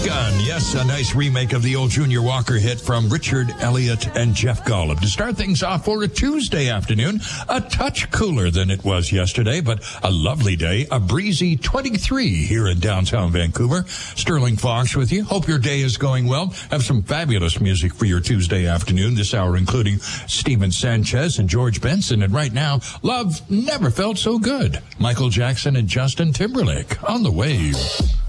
Shotgun. Yes, a nice remake of the old Junior Walker hit from Richard Elliott and Jeff Golub. To start things off for a Tuesday afternoon, a touch cooler than it was yesterday, but a lovely day, a breezy 23 here in downtown Vancouver. Sterling Fox with you. Hope your day is going well. Have some fabulous music for your Tuesday afternoon this hour, including Steven Sanchez and George Benson. And right now, Love Never Felt So Good. Michael Jackson and Justin Timberlake on the Wave.